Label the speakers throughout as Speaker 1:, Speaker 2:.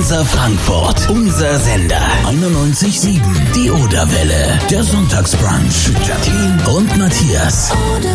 Speaker 1: Unser Frankfurt, unser Sender. 91,7. Die Oderwelle. Der Sonntagsbrunch. Jacqueline und Matthias.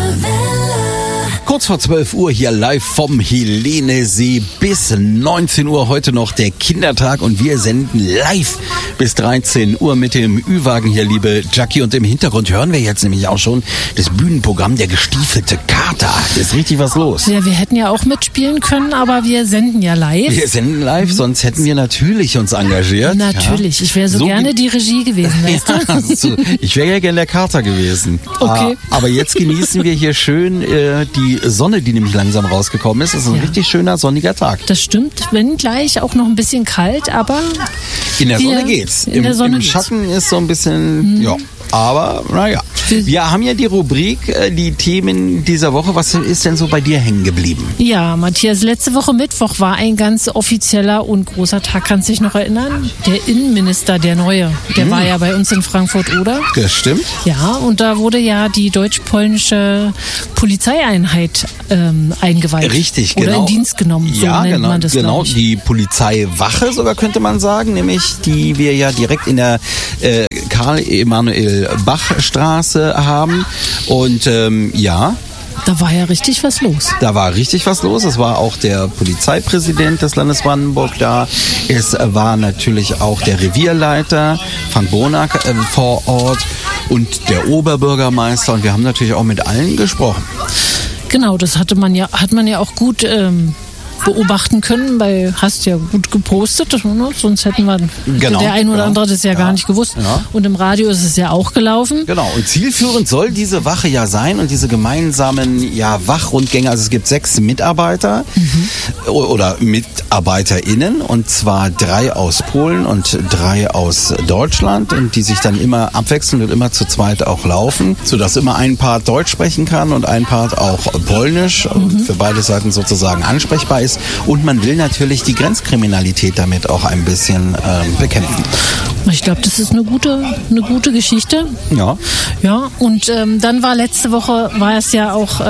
Speaker 2: Kurz vor 12 Uhr hier live vom Helenesee bis 19 Uhr. Heute noch der Kindertag und wir senden live bis 13 Uhr mit dem Ü-Wagen hier, liebe Jackie. Und im Hintergrund hören wir jetzt nämlich auch schon das Bühnenprogramm Der gestiefelte Kater. Da ist richtig was los.
Speaker 3: Ja, wir hätten ja auch mitspielen können, aber wir senden ja live.
Speaker 2: Wir senden live, sonst hätten wir natürlich uns engagiert.
Speaker 3: Natürlich, ich wäre so gerne die Regie gewesen, weißt du?
Speaker 2: Also, ich wäre ja gerne der Kater gewesen.
Speaker 3: Okay.
Speaker 2: Aber jetzt genießen wir hier schön die Sonne, die nämlich langsam rausgekommen ist. Es ist ein richtig schöner, sonniger Tag.
Speaker 3: Das stimmt, wenn gleich auch noch ein bisschen kalt, aber
Speaker 2: in der Sonne geht's. Im Schatten ist so ein bisschen, ja. Aber, naja. Wir haben ja die Rubrik, die Themen dieser Woche. Was ist denn so bei dir hängen geblieben?
Speaker 3: Ja, Matthias, letzte Woche Mittwoch war ein ganz offizieller und großer Tag. Kannst du dich noch erinnern? Der Innenminister, der Neue, der war ja bei uns in Frankfurt-Oder.
Speaker 2: Das stimmt.
Speaker 3: Ja, und da wurde ja die deutsch-polnische Polizeieinheit eingeweiht.
Speaker 2: Richtig, genau.
Speaker 3: Oder in Dienst genommen, so nennt man das,
Speaker 2: genau. Die Polizeiwache sogar, könnte man sagen, nämlich die wir ja direkt in der Karl-Emanuel-Bach-Straße haben. Und ja.
Speaker 3: Da war ja richtig was los.
Speaker 2: Da war richtig was los. Es war auch der Polizeipräsident des Landes Brandenburg da. Es war natürlich auch der Revierleiter van Bonack vor Ort und der Oberbürgermeister. Und wir haben natürlich auch mit allen gesprochen.
Speaker 3: Genau, das hat man ja auch gut beobachten können, weil hast ja gut gepostet, ne? Sonst hätten wir der ein oder andere das ja gar nicht gewusst. Ja. Und im Radio ist es ja auch gelaufen.
Speaker 2: Genau, und zielführend soll diese Wache ja sein und diese gemeinsamen Wachrundgänge, also es gibt 6 Mitarbeiter oder MitarbeiterInnen und zwar 3 aus Polen und 3 aus Deutschland und die sich dann immer abwechseln und immer zu zweit auch laufen, sodass immer ein Part Deutsch sprechen kann und ein Part auch Polnisch und für beide Seiten sozusagen ansprechbar ist. Und man will natürlich die Grenzkriminalität damit auch ein bisschen bekämpfen.
Speaker 3: Ich glaube, das ist eine gute Geschichte.
Speaker 2: Ja.
Speaker 3: Ja, und dann war letzte Woche, war es ja auch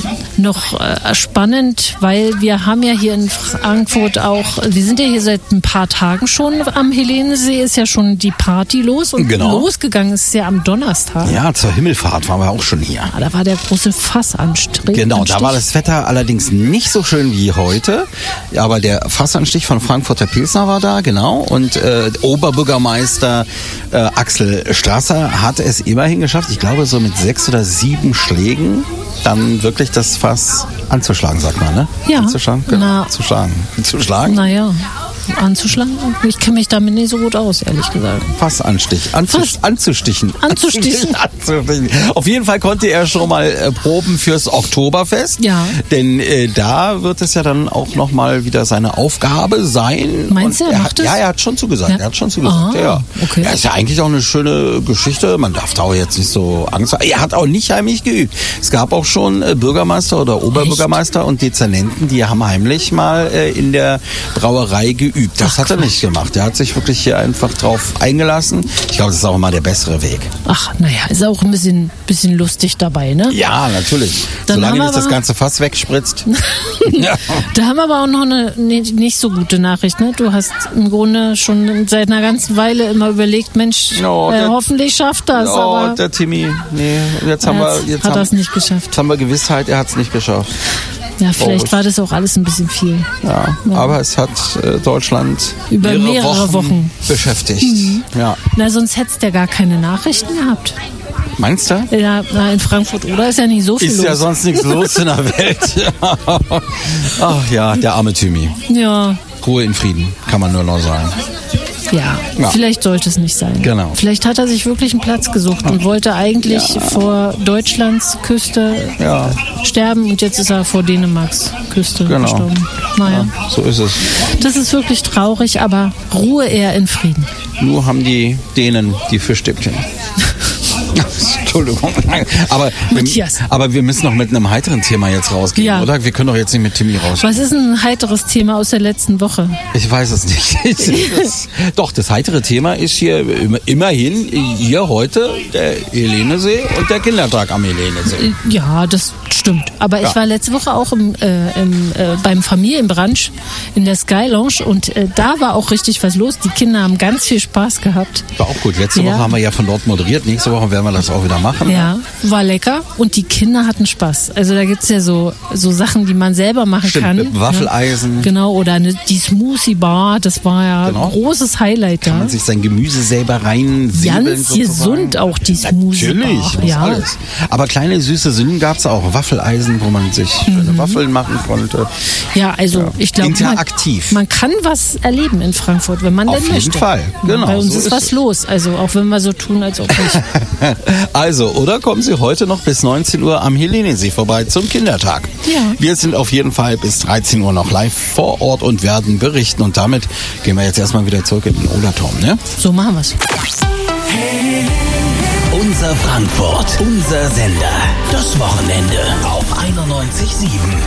Speaker 3: noch spannend, weil wir haben ja hier in Frankfurt auch, wir sind ja hier seit ein paar Tagen schon am Helenesee, ist ja schon die Party los und losgegangen ist es ja am Donnerstag.
Speaker 2: Ja, zur Himmelfahrt waren wir auch schon hier.
Speaker 3: Ja, da war der große Fassanstich.
Speaker 2: Genau, da war das Wetter allerdings nicht so schön wie heute. Aber der Fassanstich von Frankfurter Pilsner war da, genau. Und Oberbürgermeister Axel Strasser hat es immerhin geschafft, ich glaube so mit 6 oder 7 Schlägen, dann wirklich das Fass anzuschlagen, sagt man, ne?
Speaker 3: Ja.
Speaker 2: Anzuschlagen? Genau. Zuschlagen?
Speaker 3: Naja. Anzuschlagen? Ich kenne mich damit nicht so gut aus, ehrlich gesagt.
Speaker 2: Fassanstich. Anzustichen.
Speaker 3: Anzustichen.
Speaker 2: Auf jeden Fall konnte er schon mal proben fürs Oktoberfest.
Speaker 3: Ja.
Speaker 2: Denn da wird es ja dann auch nochmal wieder seine Aufgabe sein.
Speaker 3: Meinst du, er macht das?
Speaker 2: Ja, er hat schon zugesagt.
Speaker 3: Ja.
Speaker 2: Er hat schon zugesagt.
Speaker 3: Aha,
Speaker 2: ja.
Speaker 3: Okay.
Speaker 2: Ja, ist ja eigentlich auch eine schöne Geschichte. Man darf da auch jetzt nicht so Angst haben. Er hat auch nicht heimlich geübt. Es gab auch schon Bürgermeister oder Oberbürgermeister und Dezernenten, die haben heimlich mal in der Brauerei geübt. Das hat er nicht gemacht. Er hat sich wirklich hier einfach drauf eingelassen. Ich glaube, das ist auch immer der bessere Weg.
Speaker 3: Ach, naja, ist auch ein bisschen lustig dabei, ne?
Speaker 2: Ja, natürlich.
Speaker 3: Dann
Speaker 2: solange nicht das ganze Fass wegspritzt.
Speaker 3: Ja. Da haben wir aber auch noch eine nicht so gute Nachricht, ne? Du hast im Grunde schon seit einer ganzen Weile immer überlegt, Mensch, hoffentlich schafft das. Aber
Speaker 2: der Timmy, nee, jetzt hat
Speaker 3: er es nicht geschafft.
Speaker 2: Jetzt haben wir Gewissheit, er hat es nicht geschafft.
Speaker 3: Ja, vielleicht war das auch alles ein bisschen viel.
Speaker 2: Ja. Aber es hat Deutschland
Speaker 3: über mehrere Wochen
Speaker 2: beschäftigt. Ja.
Speaker 3: Na, sonst hättest du ja gar keine Nachrichten gehabt.
Speaker 2: Meinst du?
Speaker 3: Ja, in Frankfurt oder ist ja nicht so viel los.
Speaker 2: Ist ja sonst nichts los in der Welt. Ach ja, der arme Timmy.
Speaker 3: Ja.
Speaker 2: Ruhe in Frieden, kann man nur noch sagen.
Speaker 3: Ja, vielleicht sollte es nicht sein.
Speaker 2: Genau.
Speaker 3: Vielleicht hat er sich wirklich einen Platz gesucht und wollte eigentlich vor Deutschlands Küste sterben und jetzt ist er vor Dänemarks Küste gestorben. Naja.
Speaker 2: Ja, so ist es.
Speaker 3: Das ist wirklich traurig, aber Ruhe eher in Frieden.
Speaker 2: Nur haben die Dänen die Fischstäbchen. Entschuldigung.
Speaker 3: Matthias.
Speaker 2: Aber wir müssen noch mit einem heiteren Thema jetzt rausgehen,
Speaker 3: Ja.
Speaker 2: oder? Wir können doch jetzt nicht mit Timmy rausgehen.
Speaker 3: Was ist ein heiteres Thema aus der letzten Woche?
Speaker 2: Ich weiß es nicht. Doch, das heitere Thema ist hier immerhin hier heute der Helenesee und der Kindertag am Helenesee.
Speaker 3: Ja, das stimmt. Aber ich war letzte Woche auch beim Familienbrunch in der Sky Lounge und da war auch richtig was los. Die Kinder haben ganz viel Spaß gehabt.
Speaker 2: War auch gut. Letzte Woche haben wir ja von dort moderiert. Nächste Woche werden wir das auch wieder machen.
Speaker 3: Ja, war lecker und die Kinder hatten Spaß. Also da gibt's ja so Sachen, die man selber machen kann.
Speaker 2: Mit dem Waffeleisen.
Speaker 3: Ne? Genau, oder die Smoothie Bar, das war ja ein großes Highlight da.
Speaker 2: Kann man sich sein Gemüse selber reinsäbeln.
Speaker 3: Ganz gesund auch die Smoothie Bar.
Speaker 2: Natürlich,
Speaker 3: ja.
Speaker 2: alles. Aber kleine süße Sünden gab's auch. Waffeleisen, wo man sich schöne Waffeln machen konnte.
Speaker 3: Ja, also ich glaube,
Speaker 2: interaktiv.
Speaker 3: Man kann was erleben in Frankfurt, wenn man
Speaker 2: Auf
Speaker 3: denn
Speaker 2: jeden
Speaker 3: möchte.
Speaker 2: Fall. Genau,
Speaker 3: Bei uns
Speaker 2: so
Speaker 3: ist
Speaker 2: ist
Speaker 3: was
Speaker 2: es.
Speaker 3: los, also auch wenn wir so tun, als ob nicht.
Speaker 2: Also, oder kommen Sie heute noch bis 19 Uhr am Helenesee vorbei zum Kindertag.
Speaker 3: Ja.
Speaker 2: Wir sind auf jeden Fall bis 13 Uhr noch live vor Ort und werden berichten. Und damit gehen wir jetzt erstmal wieder zurück in den Oderturm, ne?
Speaker 3: So machen wir's.
Speaker 1: Unser Frankfurt, unser Sender. Das Wochenende auf 91.7.